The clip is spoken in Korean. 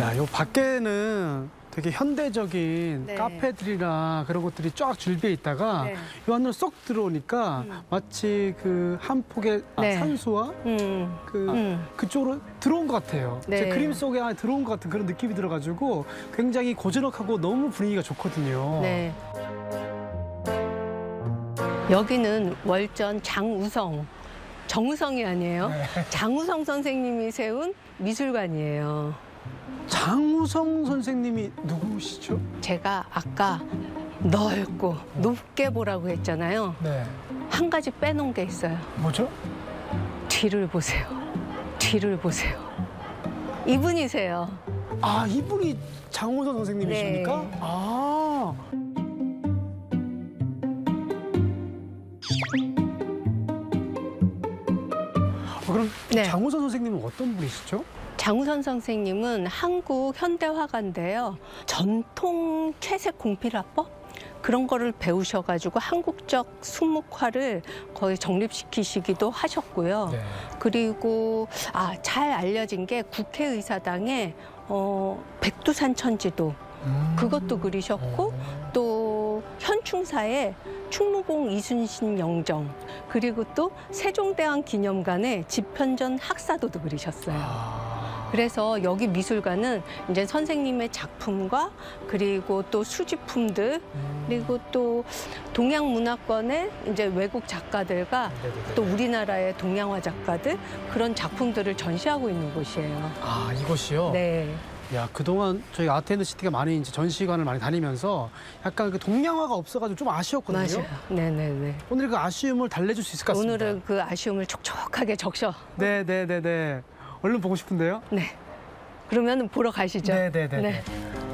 야, 요 밖에는 되게 현대적인 네. 카페들이나 그런 것들이 쫙 줄비어 있다가 네. 요 안으로 쏙 들어오니까 마치 그 한 폭의 네. 산수와 그쪽으로 들어온 것 같아요. 네. 제 그림 속에 안에 들어온 것 같은 그런 느낌이 들어가지고 굉장히 고즈넉하고 너무 분위기가 좋거든요. 네. 여기는 월전 장우성, 정우성이 아니에요. 네. 장우성 선생님이 세운 미술관이에요. 장우성 선생님이 누구시죠? 제가 아까 넓고 높게 보라고 했잖아요. 네. 한 가지 빼놓은 게 있어요. 뭐죠? 뒤를 보세요. 뒤를 보세요. 이분이세요. 아, 이분이 장우성 선생님이십니까? 네. 아. 그럼 네. 장우성 선생님은 어떤 분이시죠? 장우선 선생님은 한국 현대화가인데요. 전통 채색 공필화법? 그런 거를 배우셔가지고 한국적 수묵화를 거의 정립시키시기도 하셨고요. 네. 그리고 잘 알려진 게 국회의사당에 백두산 천지도 그것도 그리셨고 또 현충사에 충무공 이순신 영정 그리고 또 세종대왕 기념관에 집현전 학사도도 그리셨어요. 그래서 여기 미술관은 이제 선생님의 작품과 그리고 또 수집품들 그리고 또 동양 문화권의 이제 외국 작가들과 또 우리나라의 동양화 작가들 그런 작품들을 전시하고 있는 곳이에요. 아, 이곳이요? 네. 야, 그동안 저희 아트앤드시티가 많이 이제 전시관을 많이 다니면서 약간 그 동양화가 없어가지고 좀 아쉬웠거든요. 맞아요. 네네네. 오늘 그 아쉬움을 달래줄 수 있을 것 같습니다. 오늘은 그 아쉬움을 촉촉하게 적셔. 네네네네. 얼른 보고 싶은데요? 네. 그러면 보러 가시죠. 네네네. 네.